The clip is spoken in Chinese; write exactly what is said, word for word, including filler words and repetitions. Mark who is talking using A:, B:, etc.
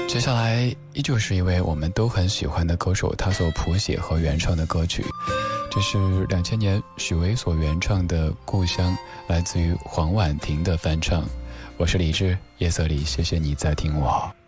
A: 接下来依旧是一位我们都很喜欢的歌手，他所谱写和原唱的歌曲，这是两千年许巍所原唱的《故乡》，来自于黄婉婷的翻唱。我是李志，夜色里，谢谢你在听我。